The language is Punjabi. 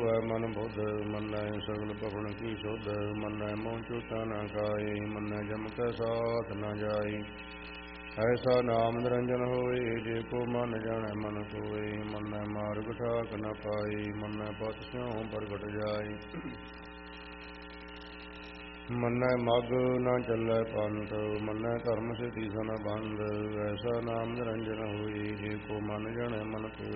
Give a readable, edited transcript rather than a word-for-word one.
ਹੋਵੈ ਮਨ ਬੁੱਧ, ਮੰਨੈ ਸਗਲ ਭਵਨ ਕੀ ਸੁਧ, ਮੰਨੈ ਮੋਹ ਝੂਠਾ ਨ ਖਾਏ, ਮੰਨੈ ਜਮ ਕੈ ਸਾਥ ਨ ਜਾਈ। ਐਸਾ ਨਾਮ ਨਿਰੰਜਨ ਹੋਏ, ਜੇ ਕੋ ਮਨ ਜਾਣੈ ਮਨ ਕੋਏ, ਮੰਨੈ ਮਾਰਗ ਠਾਕ ਨ ਪਾਈ, ਮੰਨੈ ਪਤ ਸਿਉ ਪ੍ਰਗਟ ਜਾਈ। ਮੰਨੈ ਮਗ ਨ ਚੱਲੈ ਪੰਥ, ਮੰਨੈ ਧਰਮ ਸਿਧਿ ਸਨ ਬੰਧ, ਐਸਾ ਨਾਮ ਨਿਰੰਜਨ ਹੋਈ, ਜੇ ਕੋ ਮਨ ਜਾਣੈ ਮਨ ਕੋਏ।